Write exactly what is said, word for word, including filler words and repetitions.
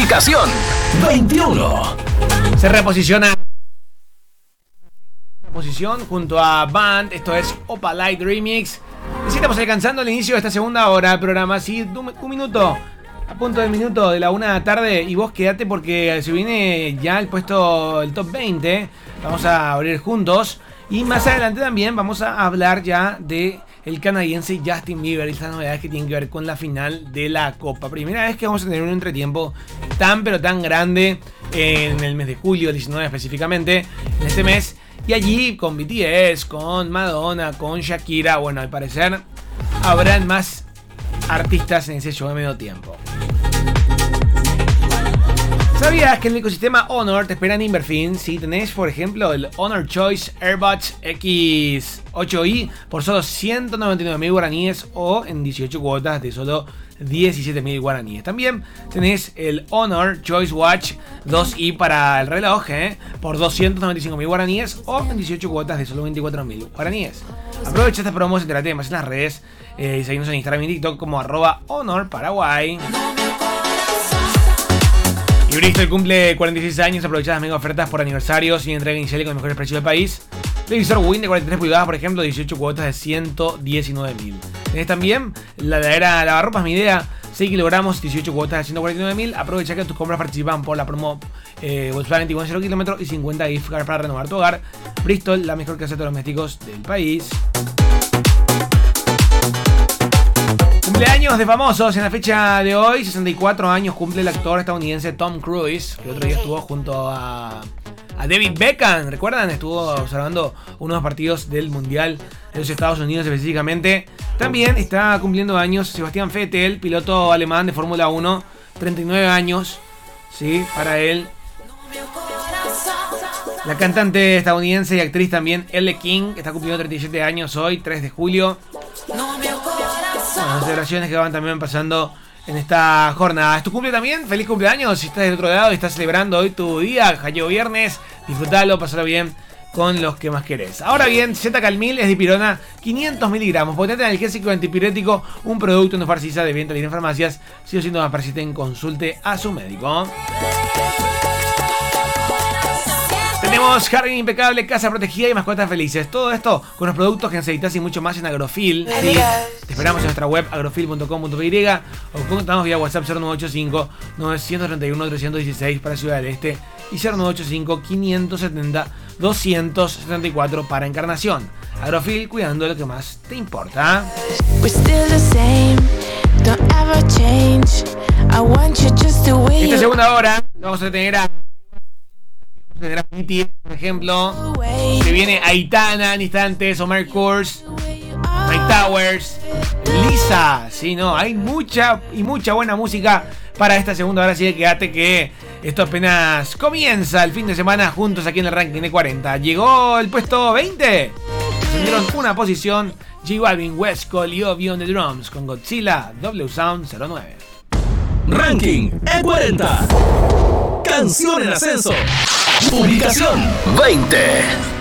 Ubicación veintiuno. Se reposiciona una posición junto a Band. Esto es Opa Light Remix. Y estamos alcanzando el inicio de esta segunda hora del programa. Sí, un, un minuto. A punto del minuto de la una de la tarde. Y vos quedate porque se viene ya el puesto, el top veinte. Vamos a abrir juntos. Y más adelante también vamos a hablar ya de el canadiense Justin Bieber y estas novedades que tienen que ver con la final de la Copa. Primera vez que vamos a tener un entretiempo tan pero tan grande en el mes de julio, diecinueve específicamente, en este mes. Y allí con B T S, con Madonna, con Shakira, bueno, al parecer habrán más artistas en ese show de medio tiempo. ¿Sabías que en el ecosistema Honor te esperan Inverfin? Si tenés, por ejemplo, el Honor Choice AirBuds X ocho i por solo ciento noventa y nueve mil guaraníes o en dieciocho cuotas de solo diecisiete mil guaraníes. También tenés el Honor Choice Watch dos i para el reloj ¿eh? por doscientos noventa y cinco mil guaraníes o en dieciocho cuotas de solo veinticuatro mil guaraníes. Aprovecha estas promos, entérate más en las redes eh, y seguimos en Instagram y TikTok como arroba Honor Paraguay. Y Bristol cumple cuarenta y seis años, aprovechá las mega ofertas por aniversarios y entrega inicial con los mejores precios del país. Televisor Win de cuarenta y tres pulgadas, por ejemplo, dieciocho cuotas de ciento diecinueve mil. Tenés también la heladera lavarropas Midea, seis kilogramos, dieciocho cuotas de ciento cuarenta y nueve mil. Aprovecha que tus compras participan por la promo eh, Volkswagen Tiguan cero kilómetros y cincuenta gift cards para renovar tu hogar. Bristol, la mejor casa de domésticos del país. Cumpleaños de famosos en la fecha de hoy, sesenta y cuatro años cumple el actor estadounidense Tom Cruise, que otro día estuvo junto a, a David Beckham, ¿recuerdan? Estuvo observando unos partidos del Mundial de los Estados Unidos específicamente. También está cumpliendo años Sebastián Vettel, piloto alemán de Fórmula uno, treinta y nueve años, sí, para él. La cantante estadounidense y actriz también Elle King, que está cumpliendo treinta y siete años hoy, tres de julio. Bueno, las celebraciones que van también pasando en esta jornada. ¿Es tu cumple también? ¡Feliz cumpleaños! Si estás del otro lado y estás celebrando hoy tu día, Jaleo Viernes, disfrutalo, pasalo bien con los que más querés. Ahora bien, Z-Calmil es dipirona, quinientos miligramos, potente analgésico antipirético, un producto no farcisa de venta libre en farmacias. Si los síntomas persisten, consulte a su médico. Tenemos jardín impecable, casa protegida y mascotas felices. Todo esto con los productos que necesitas y mucho más en Agrofil. ¿Sí? Te esperamos en nuestra web agrofil punto com punto p y o contamos vía WhatsApp cero nueve ocho cinco, nueve tres uno, tres uno seis para Ciudad del Este y cero nueve ocho cinco, cinco siete cero, dos siete cuatro para Encarnación. Agrofil, cuidando de lo que más te importa. Esta segunda hora vamos a tener a de B T S, por ejemplo, que viene Aitana en instantes, Omar Kurz, Mike Towers, Lisa, sí, no, hay mucha y mucha buena música para esta segunda hora, así que quédate que esto apenas comienza el fin de semana juntos aquí en el ranking de cuarenta. Llegó el puesto veinte, ascendieron una posición J Balvin, West Coast y Obvio on the Drums con Godzilla W Sound cero nueve. Ranking E cuarenta. Canción en ascenso. Ubicación veinte.